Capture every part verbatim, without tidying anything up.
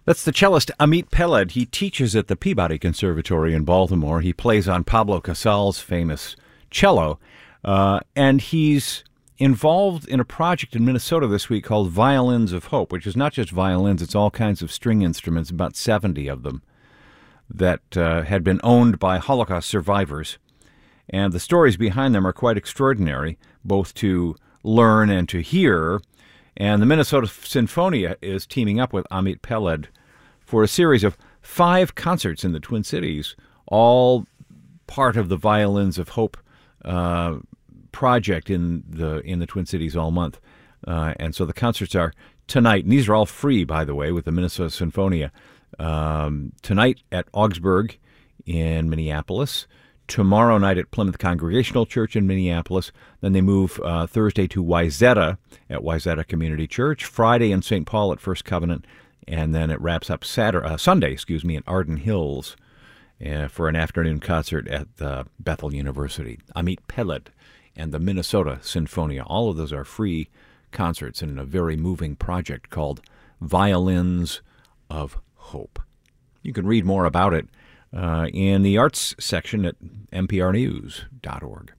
That's the cellist Amit Peled. He teaches at the Peabody Conservatory in Baltimore. He plays on Pablo Casal's famous cello, uh, and he's involved in a project in Minnesota this week called Violins of Hope, which is not just violins, it's all kinds of string instruments, about seventy of them, that uh, had been owned by Holocaust survivors. And the stories behind them are quite extraordinary, both to learn and to hear. And the Minnesota Sinfonia is teaming up with Amit Peled for a series of five concerts in the Twin Cities, all part of the Violins of Hope uh, project in the in the Twin Cities all month. Uh, and so the concerts are tonight, and these are all free, by the way, with the Minnesota Sinfonia. Um, tonight at Augsburg in Minneapolis, tomorrow night at Plymouth Congregational Church in Minneapolis. Then they move uh, Thursday to Wayzata at Wayzata Community Church, Friday in Saint Paul at First Covenant, and then it wraps up Saturday, uh, Sunday, excuse me, in Arden Hills uh, for an afternoon concert at uh, Bethel University. Amit Peled and the Minnesota Sinfonia. All of those are free concerts in a very moving project called Violins of Hope. You can read more about it uh, in the arts section at n p r news dot org.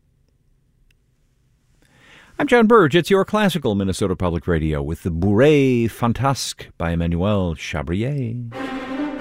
I'm John Burge. It's your classical Minnesota Public Radio with the Bourrée Fantasque by Emmanuel Chabrier.